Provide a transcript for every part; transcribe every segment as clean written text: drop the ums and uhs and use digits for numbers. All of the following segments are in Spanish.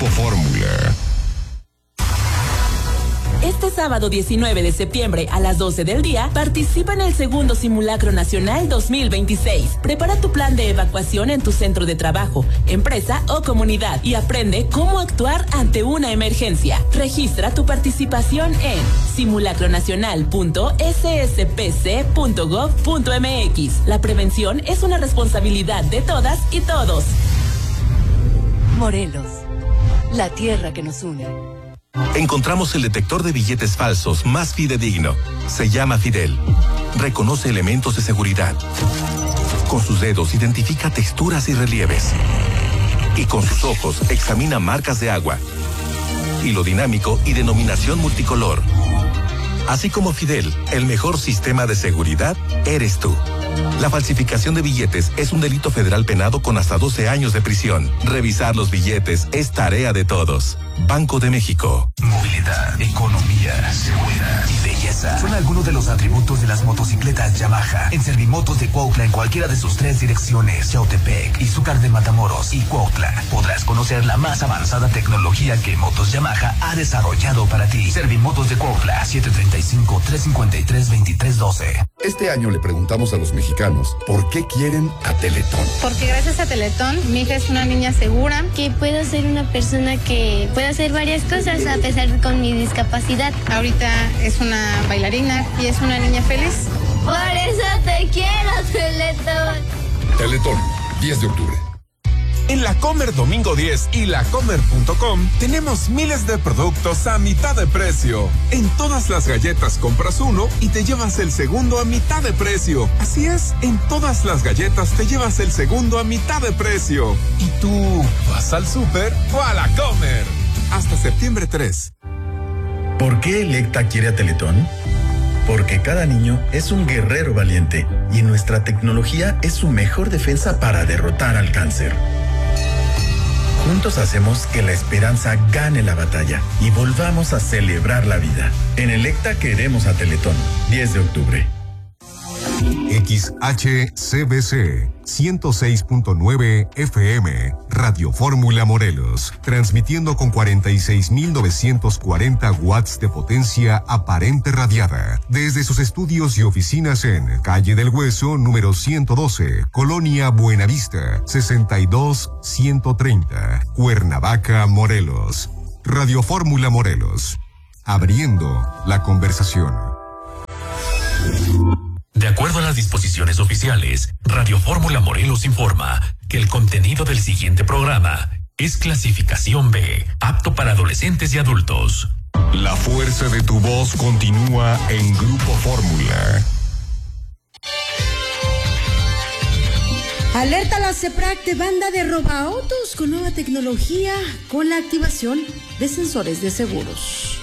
Grupo Fórmula. Este sábado 19 de septiembre a las 12 del día, participa en el segundo Simulacro Nacional 2026. Prepara tu plan de evacuación en tu centro de trabajo, empresa o comunidad y aprende cómo actuar ante una emergencia. Registra tu participación en simulacronacional.sspc.gov.mx. La prevención es una responsabilidad de todas y todos. Morelos, la tierra que nos une. Encontramos el detector de billetes falsos más fidedigno. Se llama Fidel. Reconoce elementos de seguridad. Con sus dedos identifica texturas y relieves. Y con sus ojos examina marcas de agua. Hilo dinámico y denominación multicolor. Así como Fidel, el mejor sistema de seguridad eres tú. La falsificación de billetes es un delito federal penado con hasta 12 años de prisión. Revisar los billetes es tarea de todos. Banco de México. Movilidad, economía, seguridad y belleza son algunos de los atributos de las motocicletas Yamaha. En Servimotos de Cuautla, en cualquiera de sus 3 direcciones, Yautepec, Izúcar de Matamoros y Cuautla, podrás conocer la más avanzada tecnología que Motos Yamaha ha desarrollado para ti. Servimotos de Cuautla, 735-353-2312. Este año le preguntamos a los mexicanos por qué quieren a Teletón. Porque gracias a Teletón, mi hija es una niña segura. Que puedo ser una persona que puede hacer varias cosas a pesar con mi discapacidad. Ahorita es una bailarina y es una niña feliz. Por eso te quiero, Teletón. Teletón, 10 de octubre. En La Comer Domingo 10 y lacomer.com tenemos miles de productos a mitad de precio. En todas las galletas compras uno y te llevas el segundo a mitad de precio. Así es, en todas las galletas te llevas el segundo a mitad de precio. ¿Y tú vas al súper o a La Comer? Hasta septiembre 3. ¿Por qué Electa quiere a Teletón? Porque cada niño es un guerrero valiente y nuestra tecnología es su mejor defensa para derrotar al cáncer. Juntos hacemos que la esperanza gane la batalla y volvamos a celebrar la vida. En Electa queremos a Teletón. 10 de octubre. XHCBC 106.9 FM, Radio Fórmula Morelos, transmitiendo con 46.940 watts de potencia aparente radiada, desde sus estudios y oficinas en Calle del Hueso, número 112, Colonia Buenavista, 62130, Cuernavaca, Morelos. Radio Fórmula Morelos, abriendo la conversación. De acuerdo a las disposiciones oficiales, Radio Fórmula Morelos informa que el contenido del siguiente programa es clasificación B, apto para adolescentes y adultos. La fuerza de tu voz continúa en Grupo Fórmula. Alerta a la CEPRAC de banda de robaautos con nueva tecnología con la activación de sensores de seguros.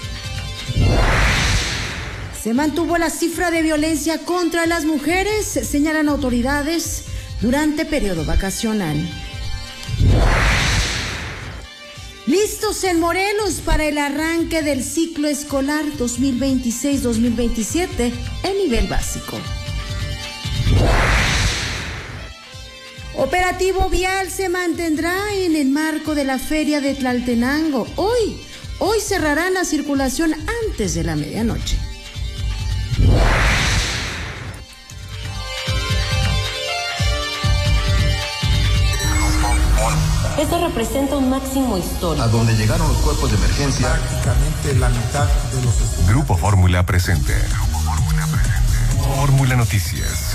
Se mantuvo la cifra de violencia contra las mujeres, señalan autoridades, durante periodo vacacional. Listos en Morelos para el arranque del ciclo escolar 2026-2027 en nivel básico. Operativo vial se mantendrá en el marco de la feria de Tlaltenango. Hoy cerrarán la circulación antes de la medianoche. Esto representa un máximo histórico. A donde llegaron los cuerpos de emergencia. Prácticamente la mitad de los estudiantes. Grupo Fórmula presente. Fórmula Noticias.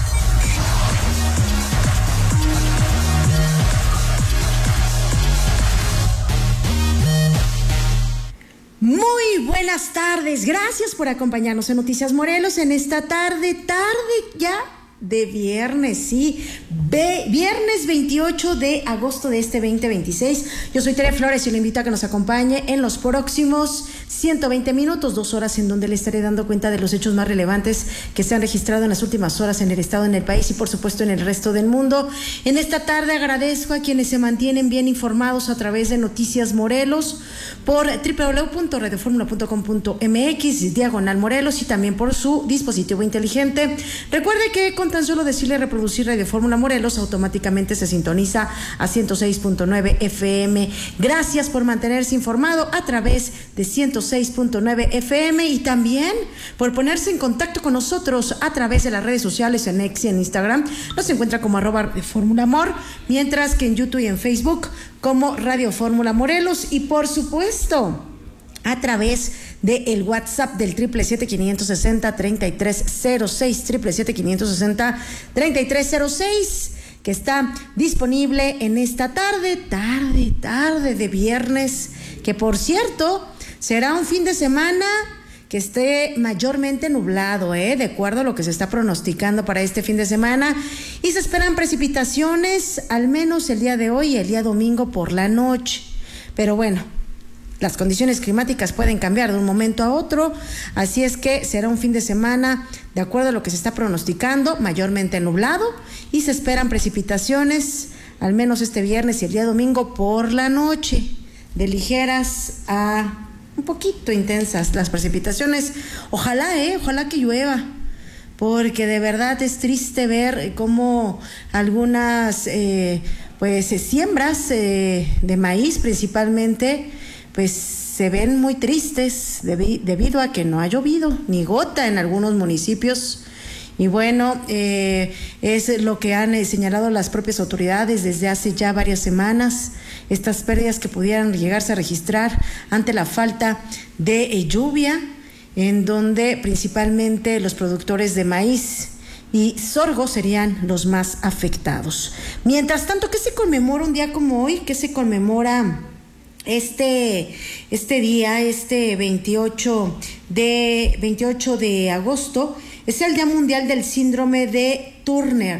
Muy buenas tardes, gracias por acompañarnos en Noticias Morelos en esta tarde ya de viernes, sí, viernes 28 de agosto de este 2026. Yo soy Tere Flores y le invito a que nos acompañe en los próximos 120 minutos, 2 horas en donde le estaré dando cuenta de los hechos más relevantes que se han registrado en las últimas horas en el estado, en el país y por supuesto en el resto del mundo. En esta tarde agradezco a quienes se mantienen bien informados a través de Noticias Morelos por www.radioformula.com.mx/Morelos y también por su dispositivo inteligente. Recuerde que con con tan solo decirle reproducir Radio Fórmula Morelos, automáticamente se sintoniza a 106.9 FM. Gracias por mantenerse informado a través de 106.9 FM y también por ponerse en contacto con nosotros a través de las redes sociales en X y en Instagram. Nos encuentra como @Fórmula mientras que en YouTube y en Facebook como Radio Fórmula Morelos y por supuesto a través del WhatsApp del 777-560-3306, 777-560-3306, que está disponible en esta tarde de viernes, que por cierto será un fin de semana que esté mayormente nublado, de acuerdo a lo que se está pronosticando para este fin de semana, y se esperan precipitaciones al menos el día de hoy y el día domingo por la noche, pero bueno, las condiciones climáticas pueden cambiar de un momento a otro, así es que será un fin de semana, de acuerdo a lo que se está pronosticando, mayormente nublado, y se esperan precipitaciones al menos este viernes y el día domingo por la noche, de ligeras a un poquito intensas las precipitaciones. Ojalá que llueva, porque de verdad es triste ver cómo algunas siembras de maíz principalmente pues se ven muy tristes debido a que no ha llovido ni gota en algunos municipios. Y bueno, es lo que han señalado las propias autoridades desde hace ya varias semanas, estas pérdidas que pudieran llegarse a registrar ante la falta de lluvia, en donde principalmente los productores de maíz y sorgo serían los más afectados. Mientras tanto, ¿qué se conmemora un día como hoy? ¿Qué se conmemora este día, 28 de agosto? Es el Día Mundial del Síndrome de Turner.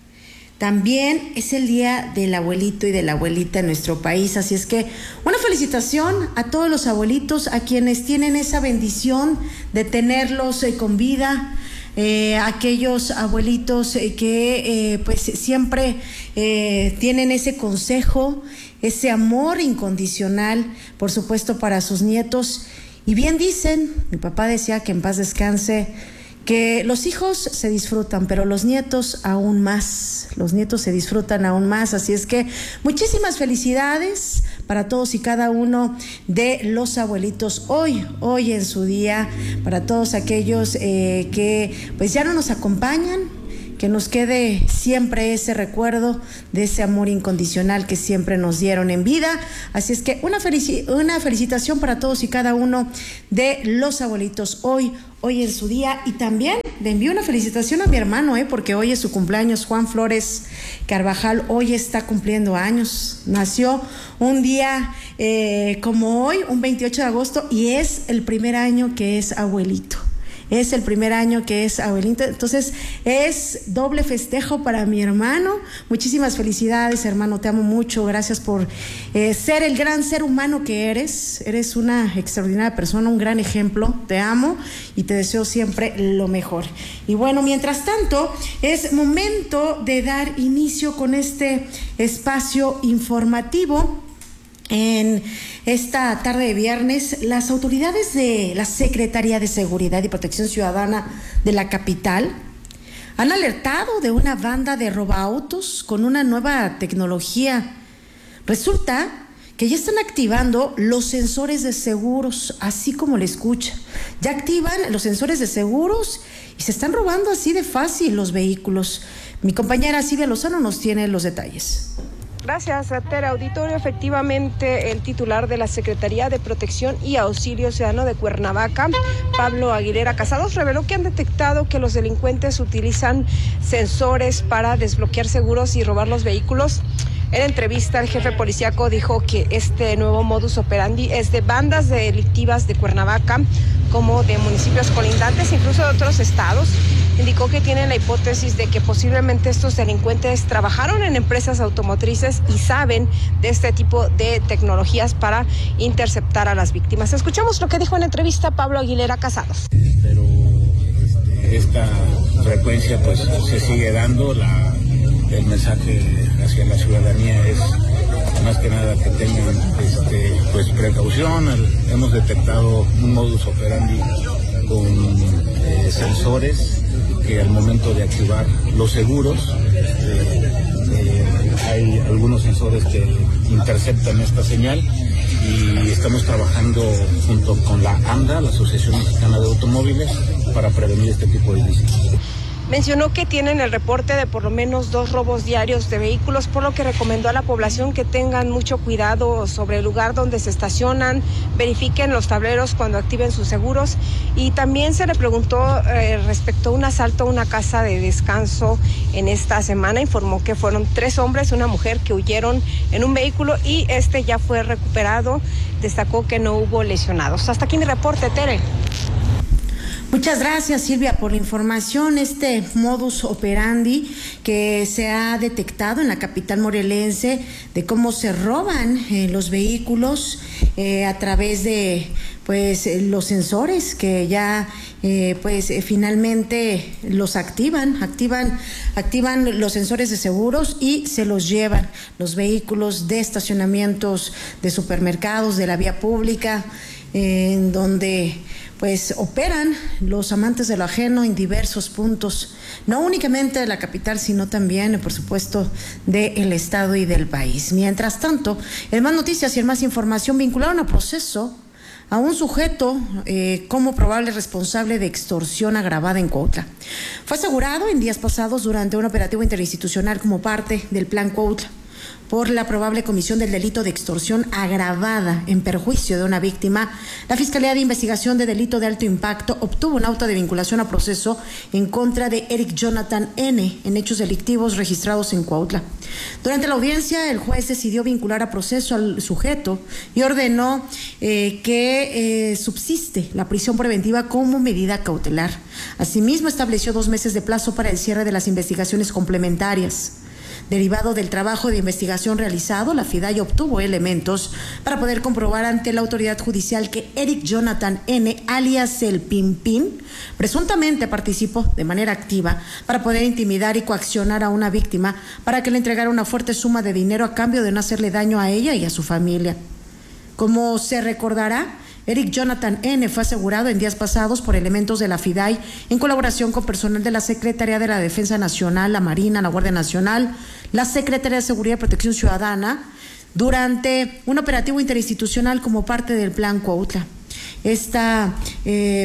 También es el Día del Abuelito y de la Abuelita en nuestro país. Así es que una felicitación a todos los abuelitos, a quienes tienen esa bendición de tenerlos con vida. Aquellos abuelitos que pues siempre tienen ese consejo, ese amor incondicional, por supuesto, para sus nietos. Y bien dicen, mi papá decía, que en paz descanse, que los hijos se disfrutan, pero los nietos aún más, los nietos se disfrutan aún más. Así es que muchísimas felicidades para todos y cada uno de los abuelitos hoy en su día, para todos aquellos que pues ya no nos acompañan, que nos quede siempre ese recuerdo de ese amor incondicional que siempre nos dieron en vida. Así es que una felicitación para todos y cada uno de los abuelitos hoy en su día. Y también le envío una felicitación a mi hermano, porque hoy es su cumpleaños. Juan Flores Carvajal hoy está cumpliendo años. Nació un día como hoy, un 28 de agosto, y es el primer año que es abuelito. Es el primer año que es abuelito, entonces es doble festejo para mi hermano. Muchísimas felicidades, hermano, te amo mucho, gracias por ser el gran ser humano que eres una extraordinaria persona, un gran ejemplo, te amo y te deseo siempre lo mejor. Y bueno, mientras tanto, es momento de dar inicio con este espacio informativo. En esta tarde de viernes, las autoridades de la Secretaría de Seguridad y Protección Ciudadana de la capital han alertado de una banda de robaautos con una nueva tecnología. Resulta que ya están activando los sensores de seguros, así como le escucha. Ya activan los sensores de seguros y se están robando así de fácil los vehículos. Mi compañera Silvia Lozano nos tiene los detalles. Gracias, Tere. Auditorio, efectivamente, el titular de la Secretaría de Protección y Auxilio Ciudadano de Cuernavaca, Pablo Aguilera Casados, reveló que han detectado que los delincuentes utilizan sensores para desbloquear seguros y robar los vehículos. En entrevista, el jefe policíaco dijo que este nuevo modus operandi es de bandas delictivas de Cuernavaca, como de municipios colindantes, incluso de otros estados. Indicó que tienen la hipótesis de que posiblemente estos delincuentes trabajaron en empresas automotrices y saben de este tipo de tecnologías para interceptar a las víctimas. Escuchamos lo que dijo en entrevista Pablo Aguilera Casados. Pero esta frecuencia pues se sigue dando, el mensaje hacia la ciudadanía es más que nada que tengan pues precaución. Hemos detectado un modus operandi con sensores que al momento de activar los seguros, hay algunos sensores que interceptan esta señal y estamos trabajando junto con la AMDA, la Asociación Mexicana de Automóviles, para prevenir este tipo de ilícitos. Mencionó que tienen el reporte de por lo menos 2 robos diarios de vehículos, por lo que recomendó a la población que tengan mucho cuidado sobre el lugar donde se estacionan, verifiquen los tableros cuando activen sus seguros. Y también se le preguntó respecto a un asalto a una casa de descanso en esta semana. Informó que fueron 3 hombres y una mujer que huyeron en un vehículo y este ya fue recuperado. Destacó que no hubo lesionados. Hasta aquí mi reporte, Tere. Muchas gracias, Silvia, por la información. Este modus operandi que se ha detectado en la capital morelense de cómo se roban los vehículos a través de los sensores que ya finalmente los activan los sensores de seguros y se los llevan los vehículos de estacionamientos de supermercados, de la vía pública, en donde operan los amantes de lo ajeno en diversos puntos, no únicamente de la capital, sino también, por supuesto, del estado y del país. Mientras tanto, en más noticias y en más información, vincularon a proceso a un sujeto como probable responsable de extorsión agravada en Cuautla. Fue asegurado en días pasados durante un operativo interinstitucional como parte del Plan Cuautla por la probable comisión del delito de extorsión agravada en perjuicio de una víctima. La Fiscalía de Investigación de Delito de Alto Impacto obtuvo un auto de vinculación a proceso en contra de Eric Jonathan N. en hechos delictivos registrados en Cuautla. Durante la audiencia, el juez decidió vincular a proceso al sujeto y ordenó que subsiste la prisión preventiva como medida cautelar. Asimismo, estableció 2 meses de plazo para el cierre de las investigaciones complementarias. Derivado del trabajo de investigación realizado, la FIDAI obtuvo elementos para poder comprobar ante la autoridad judicial que Eric Jonathan N., alias el Pimpín, presuntamente participó de manera activa para poder intimidar y coaccionar a una víctima para que le entregara una fuerte suma de dinero a cambio de no hacerle daño a ella y a su familia. Como se recordará, Eric Jonathan N. fue asegurado en días pasados por elementos de la FIDAI en colaboración con personal de la Secretaría de la Defensa Nacional, la Marina, la Guardia Nacional, la Secretaría de Seguridad y Protección Ciudadana, durante un operativo interinstitucional como parte del Plan Cuautla. Este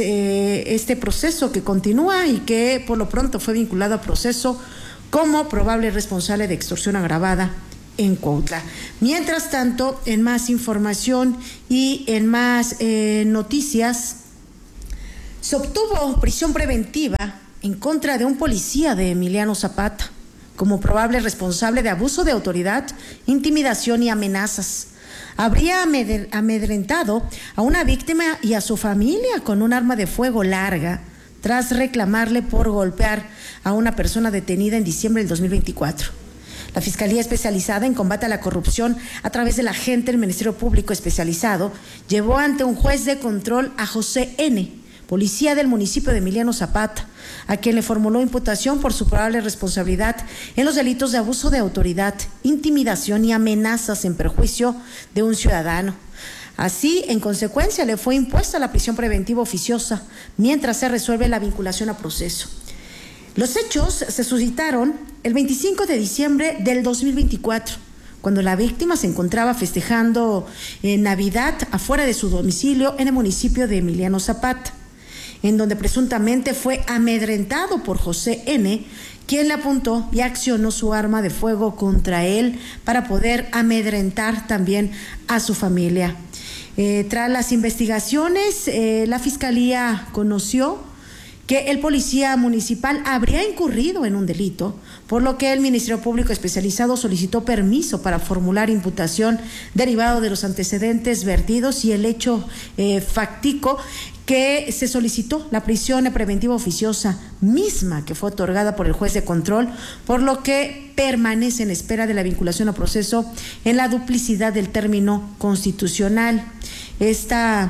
proceso que continúa y que por lo pronto fue vinculado a proceso como probable responsable de extorsión agravada en Cuautla. Mientras tanto, en más información y en más noticias, se obtuvo prisión preventiva en contra de un policía de Emiliano Zapata como probable responsable de abuso de autoridad, intimidación y amenazas. Habría amedrentado a una víctima y a su familia con un arma de fuego larga tras reclamarle por golpear a una persona detenida en diciembre del 2024. La Fiscalía Especializada en Combate a la Corrupción, a través del agente del Ministerio Público Especializado, llevó ante un juez de control a José N., policía del municipio de Emiliano Zapata, a quien le formuló imputación por su probable responsabilidad en los delitos de abuso de autoridad, intimidación y amenazas en perjuicio de un ciudadano. Así, en consecuencia, le fue impuesta la prisión preventiva oficiosa mientras se resuelve la vinculación a proceso. Los hechos se suscitaron el 25 de diciembre del 2024, cuando la víctima se encontraba festejando Navidad afuera de su domicilio en el municipio de Emiliano Zapata, en donde presuntamente fue amedrentado por José N., quien le apuntó y accionó su arma de fuego contra él para poder amedrentar también a su familia. Tras las investigaciones, la Fiscalía conoció que el policía municipal habría incurrido en un delito, por lo que el Ministerio Público Especializado solicitó permiso para formular imputación derivado de los antecedentes vertidos y el hecho fáctico que se solicitó la prisión preventiva oficiosa misma que fue otorgada por el juez de control, por lo que permanece en espera de la vinculación a proceso en la duplicidad del término constitucional. Esta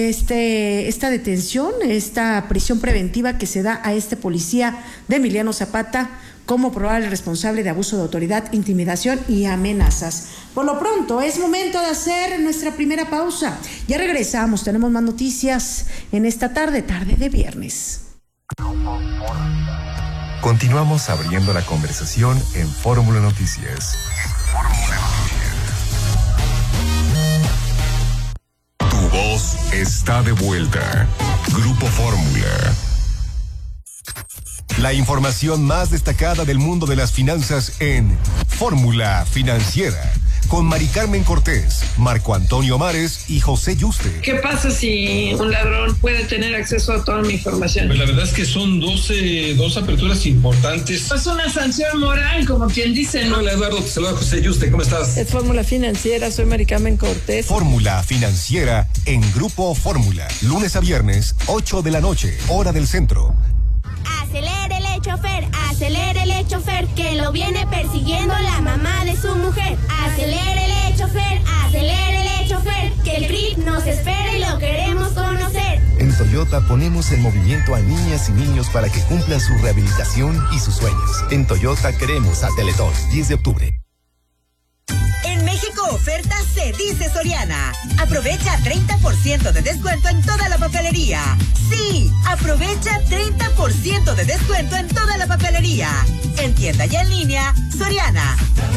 detención, esta prisión preventiva que se da a este policía de Emiliano Zapata como probable responsable de abuso de autoridad, intimidación y amenazas. Por lo pronto, es momento de hacer nuestra primera pausa. Ya regresamos, tenemos más noticias en esta tarde de viernes. Continuamos abriendo la conversación en Fórmula Noticias. Tu voz está de vuelta. Grupo Fórmula. La información más destacada del mundo de las finanzas en Fórmula Financiera. Con Mari Carmen Cortés, Marco Antonio Mares y José Yuste. ¿Qué pasa si un ladrón puede tener acceso a toda mi información? Pues la verdad es que son dos aperturas importantes. Es una sanción moral, como quien dice, ¿no? Hola Eduardo, te saluda José Yuste, ¿cómo estás? Es Fórmula Financiera, soy Mari Carmen Cortés. Fórmula Financiera en Grupo Fórmula. Lunes a viernes, 8 de la noche, hora del centro. Acelérele chofer, que lo viene persiguiendo la mamá de su mujer. Acelérele chofer, que el PRI nos espera y lo queremos conocer. En Toyota ponemos en movimiento a niñas y niños para que cumplan su rehabilitación y sus sueños. En Toyota queremos a Teletón, 10 de octubre. En México oferta se dice Soriana. Aprovecha 30% de descuento en toda la papelería. Sí, aprovecha 30% de descuento en toda la papelería. En tienda y en línea, Soriana.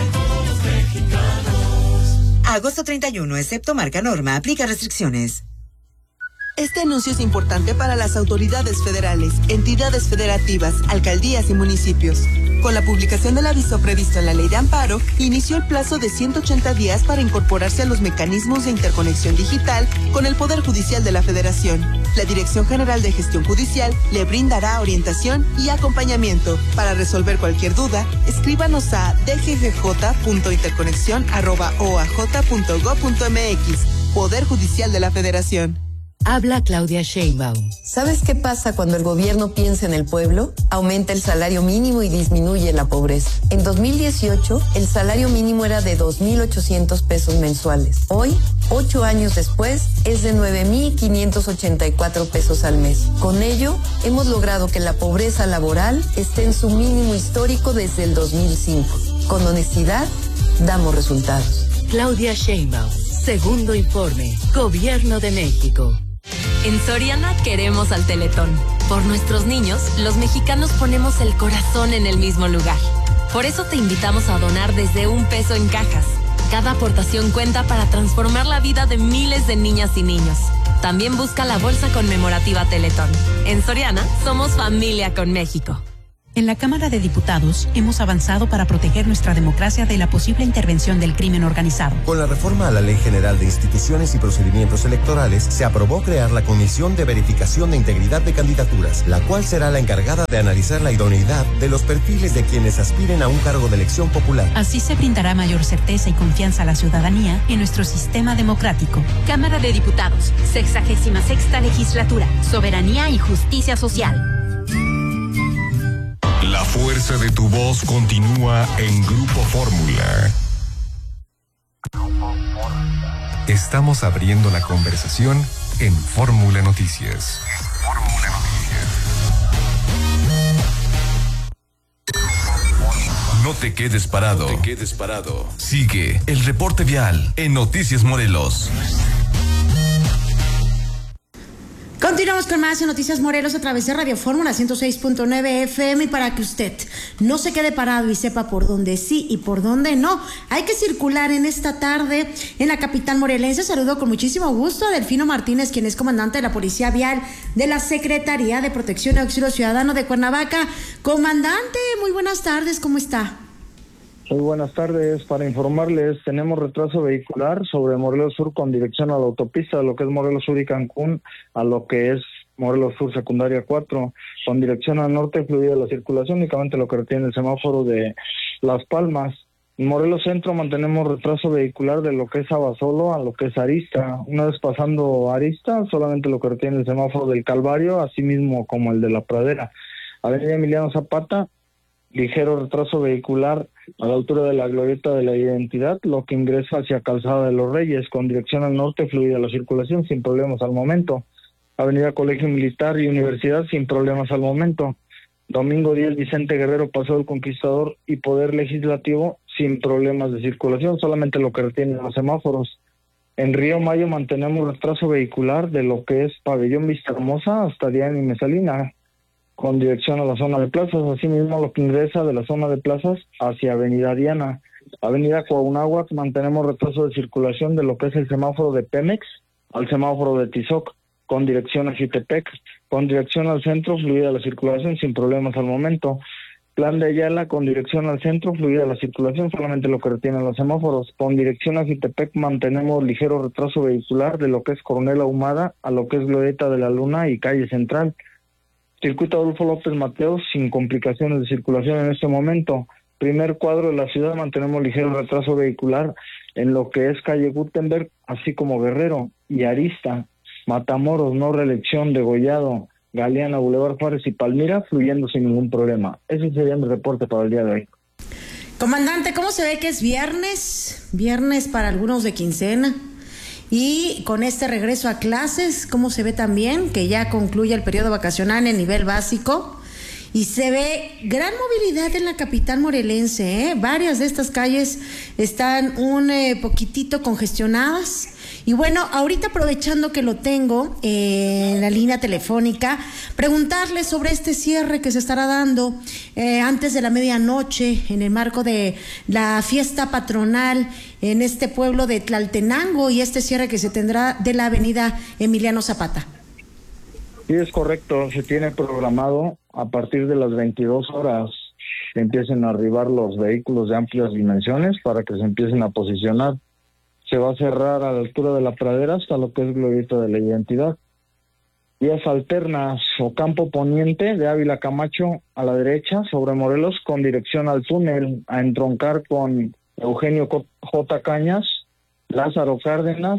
Agosto 31, excepto marca norma, aplica restricciones. Este anuncio es importante para las autoridades federales, entidades federativas, alcaldías y municipios. Con la publicación del aviso previsto en la Ley de Amparo, inició el plazo de 180 días para incorporarse a los mecanismos de interconexión digital con el Poder Judicial de la Federación. La Dirección General de Gestión Judicial le brindará orientación y acompañamiento. Para resolver cualquier duda, escríbanos a dggj.interconexión@oaj.gov.mx. Poder Judicial de la Federación. Habla Claudia Sheinbaum. ¿Sabes qué pasa cuando el gobierno piensa en el pueblo? Aumenta el salario mínimo y disminuye la pobreza. En 2018, el salario mínimo era de 2,800 pesos mensuales. Hoy, 8 años después, es de 9,584 pesos al mes. Con ello, hemos logrado que la pobreza laboral esté en su mínimo histórico desde el 2005. Con honestidad, damos resultados. Claudia Sheinbaum. Segundo informe. Gobierno de México. En Soriana queremos al Teletón. Por nuestros niños, los mexicanos ponemos el corazón en el mismo lugar. Por eso te invitamos a donar desde $1 en cajas. Cada aportación cuenta para transformar la vida de miles de niñas y niños. También busca la bolsa conmemorativa Teletón. En Soriana, somos familia con México. En la Cámara de Diputados hemos avanzado para proteger nuestra democracia de la posible intervención del crimen organizado. Con la reforma a la Ley General de Instituciones y Procedimientos Electorales, se aprobó crear la Comisión de Verificación de Integridad de Candidaturas, la cual será la encargada de analizar la idoneidad de los perfiles de quienes aspiren a un cargo de elección popular. Así se brindará mayor certeza y confianza a la ciudadanía en nuestro sistema democrático. Cámara de Diputados, 66ª Legislatura, Soberanía y Justicia Social. La fuerza de tu voz continúa en Grupo Fórmula. Estamos abriendo la conversación en Fórmula Noticias. No te quedes parado. Sigue el reporte vial en Noticias Morelos. Continuamos con más en Noticias Morelos a través de Radio Fórmula 106.9 FM y para que usted no se quede parado y sepa por dónde sí y por dónde no, hay que circular en esta tarde en la capital morelense. Saludo con muchísimo gusto a Delfino Martínez, quien es comandante de la Policía Vial de la Secretaría de Protección y Auxilio Ciudadano de Cuernavaca. Comandante, muy buenas tardes, ¿cómo está? Muy buenas tardes. Para informarles, tenemos retraso vehicular sobre Morelos Sur con dirección a la autopista, lo que es Morelos Sur y Cancún, a lo que es Morelos Sur Secundaria 4, con dirección al norte fluida la circulación, únicamente lo que retiene el semáforo de Las Palmas. En Morelos Centro mantenemos retraso vehicular de lo que es Abasolo a lo que es Arista. Una vez pasando Arista, solamente lo que retiene el semáforo del Calvario, así mismo como el de la Pradera. Avenida Emiliano Zapata, ligero retraso vehicular a la altura de la glorieta de la Identidad, lo que ingresa hacia Calzada de los Reyes, con dirección al norte fluida la circulación sin problemas al momento. Avenida Colegio Militar y Universidad sin problemas al momento. Domingo 10 Vicente Guerrero, Paseo del Conquistador y Poder Legislativo sin problemas de circulación, solamente lo que retienen los semáforos. En Río Mayo mantenemos retraso vehicular de lo que es Pabellón Vista Hermosa hasta Diana y Mesalina. con dirección a la zona de plazas, asimismo lo que ingresa de la zona de plazas hacia Avenida Diana. Avenida Cuauhnáhuac mantenemos retraso de circulación de lo que es el semáforo de Pemex al semáforo de Tizoc, con dirección a Jutepec, con dirección al centro, fluida la circulación sin problemas al momento. Plan de Ayala con dirección al centro, fluida la circulación, solamente lo que retienen los semáforos. Con dirección a Jutepec mantenemos ligero retraso vehicular de lo que es Coronel Ahumada a lo que es Glorieta de la Luna y Calle Central. Circuito Adolfo López Mateos sin complicaciones de circulación en este momento. Primer cuadro de la ciudad mantenemos ligero retraso vehicular en lo que es Calle Gutenberg, así como Guerrero y Arista, Matamoros, No Reelección, Degollado, Galeana, Boulevard Juárez y Palmira, fluyendo sin ningún problema. Ese sería mi reporte para el día de hoy. Comandante, ¿cómo se ve que es viernes? Viernes para algunos de quincena. Y con este regreso a clases, ¿cómo se ve también que ya concluye el periodo vacacional en nivel básico? Y se ve gran movilidad en la capital morelense, ¿eh? Varias de estas calles están un poquitito congestionadas. Y bueno, ahorita aprovechando que lo tengo en la línea telefónica, preguntarle sobre este cierre que se estará dando antes de la medianoche en el marco de la fiesta patronal en este pueblo de Tlaltenango y este cierre que se tendrá de la avenida Emiliano Zapata. Sí, es correcto, se tiene programado a partir de las 22 horas que empiecen a arribar los vehículos de amplias dimensiones para que se empiecen a posicionar. Se va a cerrar a la altura de la pradera hasta lo que es Glorieta de la Identidad. Vías alternas o campo poniente de Ávila Camacho a la derecha sobre Morelos con dirección al túnel a entroncar con Eugenio J. Cañas, Lázaro Cárdenas.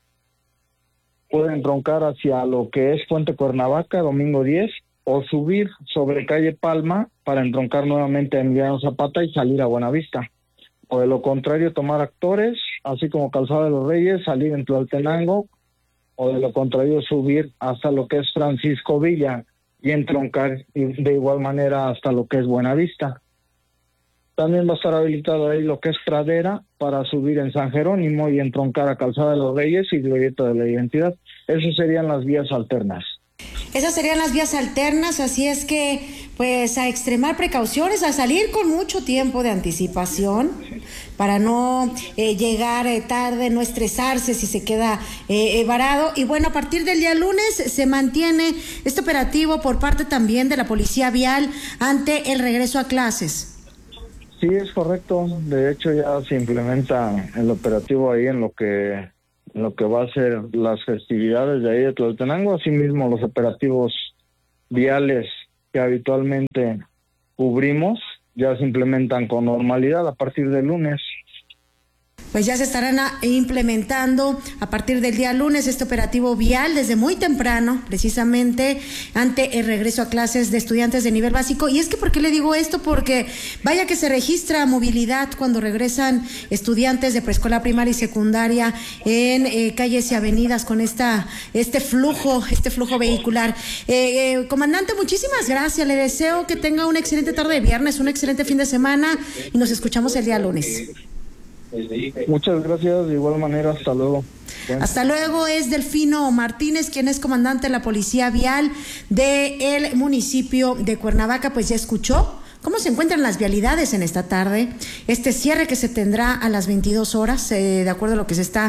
Pueden entroncar hacia lo que es Puente Cuernavaca, Domingo 10, o subir sobre calle Palma para entroncar nuevamente a Emiliano Zapata y salir a Buenavista. O de lo contrario, tomar Actores, así como Calzada de los Reyes, salir en Tlaltenango, o de lo contrario, subir hasta lo que es Francisco Villa y entroncar de igual manera hasta lo que es Buenavista. También va a estar habilitado ahí lo que es Pradera para subir en San Jerónimo y entroncar a Calzada de los Reyes y Glorieta de la Identidad. Esas serían las vías alternas. Esas serían las vías alternas, así es que pues a extremar precauciones, a salir con mucho tiempo de anticipación para no llegar tarde, no estresarse si se queda varado. Y bueno, a partir del día lunes se mantiene este operativo por parte también de la Policía Vial ante el regreso a clases. Sí, es correcto. De hecho, ya se implementa el operativo ahí en lo que va a ser las festividades de ahí de Tlaltenango, asimismo los operativos viales que habitualmente cubrimos ya se implementan con normalidad a partir del lunes. Pues ya se estarán implementando a partir del día lunes este operativo vial desde muy temprano, precisamente ante el regreso a clases de estudiantes de nivel básico. Y es que, ¿por qué le digo esto? Porque vaya que se registra movilidad cuando regresan estudiantes de preescolar, primaria y secundaria en calles y avenidas con este flujo vehicular. Comandante, muchísimas gracias. Le deseo que tenga una excelente tarde de viernes, un excelente fin de semana y nos escuchamos el día lunes. Muchas gracias, de igual manera, hasta luego. Bueno. Hasta luego. Es Delfino Martínez, quien es comandante de la Policía Vial del municipio de Cuernavaca. Pues ya escuchó cómo se encuentran las vialidades en esta tarde, este cierre que se tendrá a las 22 horas, de acuerdo a lo que se está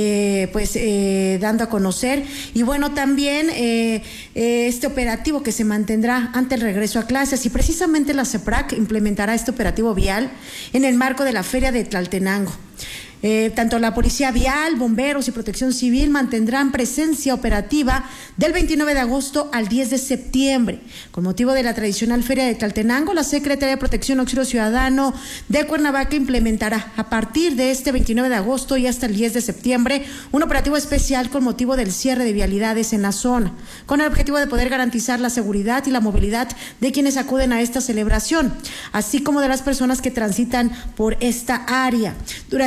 dando a conocer. Y bueno, también este operativo que se mantendrá ante el regreso a clases, y precisamente la CEPRAC implementará este operativo vial en el marco de la Feria de Tlaltenango. Tanto la Policía Vial, Bomberos y Protección Civil mantendrán presencia operativa del 29 de agosto al 10 de septiembre. Con motivo de la tradicional Feria de Tlaltenango, la Secretaría de Protección y Auxilio Ciudadano de Cuernavaca implementará a partir de este 29 de agosto y hasta el 10 de septiembre un operativo especial con motivo del cierre de vialidades en la zona, con el objetivo de poder garantizar la seguridad y la movilidad de quienes acuden a esta celebración, así como de las personas que transitan por esta área. Durante este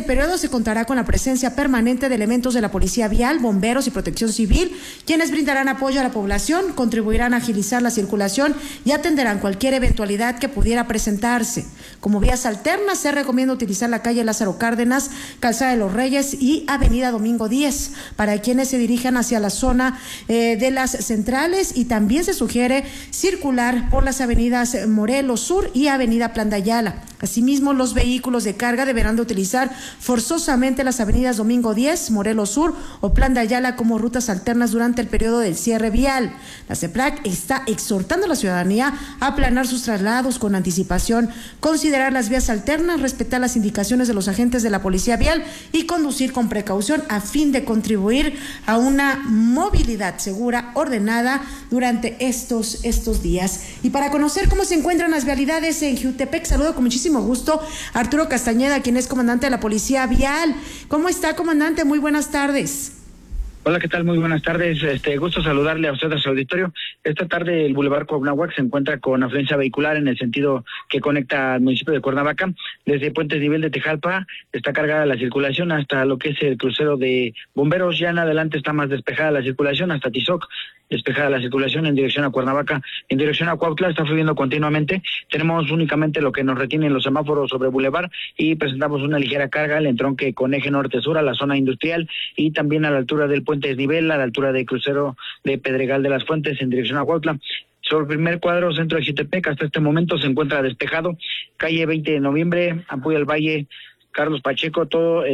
periodo se contará con la presencia permanente de elementos de la Policía Vial, bomberos y protección civil, quienes brindarán apoyo a la población, contribuirán a agilizar la circulación y atenderán cualquier eventualidad que pudiera presentarse. Como vías alternas, se recomienda utilizar la calle Lázaro Cárdenas, Calzada de los Reyes y Avenida Domingo 10 para quienes se dirijan hacia la zona de las centrales, y también se sugiere circular por las avenidas Morelos Sur y Avenida Plan de Ayala. Asimismo, los vehículos de carga deberán de utilizar forzosamente las avenidas Domingo 10, Morelos Sur o Plan de Ayala como rutas alternas durante el periodo del cierre vial. La CEPLAC está exhortando a la ciudadanía a planear sus traslados con anticipación, considerar las vías alternas, respetar las indicaciones de los agentes de la Policía Vial y conducir con precaución a fin de contribuir a una movilidad segura, ordenada durante estos días. Y para conocer cómo se encuentran las vialidades en Jiutepec, saludo con muchísimo gusto a Arturo Castañeda, quien es comandante de la Policía Vial. ¿Cómo está, comandante? Muy buenas tardes. Hola, ¿qué tal? Muy buenas tardes. Gusto saludarle a usted, a su auditorio. Esta tarde el Boulevard Cuauhnáhuac se encuentra con afluencia vehicular en el sentido que conecta al municipio de Cuernavaca. Desde Puentes Nivel de Tejalpa está cargada la circulación hasta lo que es el crucero de Bomberos. Ya en adelante está más despejada la circulación hasta Tizoc. Despejada la circulación en dirección a Cuernavaca. En dirección a Cuautla está fluyendo continuamente. Tenemos únicamente lo que nos retienen los semáforos sobre Boulevard y presentamos una ligera carga al entronque con eje norte-sur a la zona industrial y también a la altura del puente Desnivel, a la altura del crucero de Pedregal de las Fuentes en dirección a Cuautla. Sobre el primer cuadro, centro de Jiutepec, hasta este momento se encuentra despejado. Calle 20 de noviembre, Ampuya del Valle, Carlos Pacheco, toda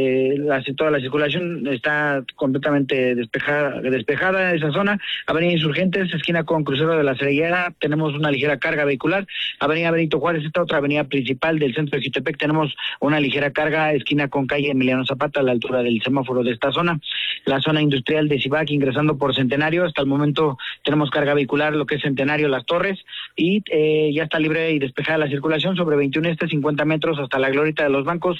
la circulación está completamente despejada en esa zona. Avenida Insurgentes, esquina con crucero de la Cerillera, tenemos una ligera carga vehicular. Avenida Benito Juárez, esta otra avenida principal del centro de Jiutepec, tenemos una ligera carga, esquina con calle Emiliano Zapata, a la altura del semáforo de esta zona. La zona industrial de Cibac, ingresando por Centenario, hasta el momento tenemos carga vehicular, lo que es Centenario, Las Torres, y ya está libre y despejada la circulación sobre 21 50 metros hasta la Glorieta de los Bancos.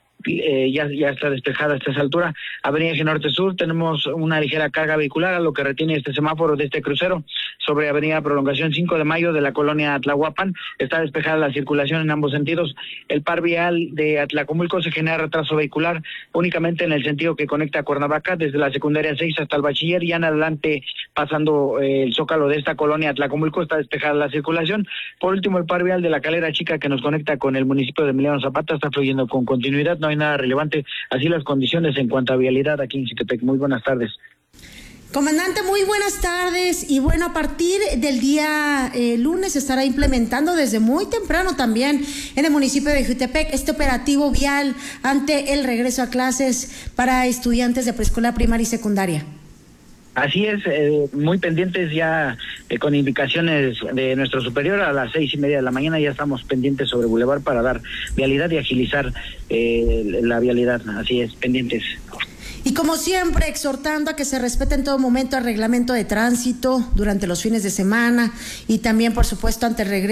Ya está despejada hasta esa altura. Avenida Eje Norte Sur, tenemos una ligera carga vehicular, a lo que retiene este semáforo de este crucero. Sobre Avenida Prolongación 5 de Mayo de la colonia Tlahuapan, está despejada la circulación en ambos sentidos. El par vial de Atlacomulco se genera retraso vehicular únicamente en el sentido que conecta a Cuernavaca, desde la secundaria 6 hasta el bachiller, y en adelante pasando el zócalo de esta colonia Atlacomulco está despejada la circulación. Por último, el par vial de la Calera Chica que nos conecta con el municipio de Emiliano Zapata está fluyendo con continuidad, no hay nada relevante. Así las condiciones en cuanto a vialidad aquí en Jiutepec. Muy buenas tardes. Comandante, muy buenas tardes. Y bueno, a partir del día lunes se estará implementando desde muy temprano también en el municipio de Jiutepec este operativo vial ante el regreso a clases para estudiantes de preescolar, primaria y secundaria. Así es, muy pendientes ya con indicaciones de nuestro superior. A las 6:30 de la mañana ya estamos pendientes sobre Boulevard para dar vialidad y agilizar la vialidad. Así es, pendientes. Y como siempre, exhortando a que se respete en todo momento el reglamento de tránsito durante los fines de semana y también, por supuesto, ante el regreso